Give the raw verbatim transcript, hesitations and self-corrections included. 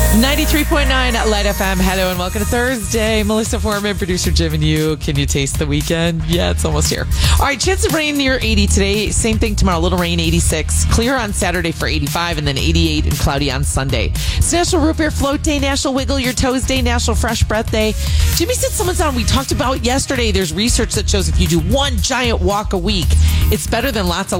ninety-three point nine at Light F M. Hello and welcome to Thursday. Melissa Foreman, producer Jim and you. Can you taste the weekend? Yeah, it's almost here. All right, chance of rain near eighty today. Same thing tomorrow. Little rain, eighty-six. Clear on Saturday for eighty-five and then eighty-eight and cloudy on Sunday. It's National Root Beer Float Day, National Wiggle Your Toes Day, National Fresh Breath Day. Jimmy said someone's on. We talked about yesterday. There's research that shows if you do one giant walk a week, it's better than lots of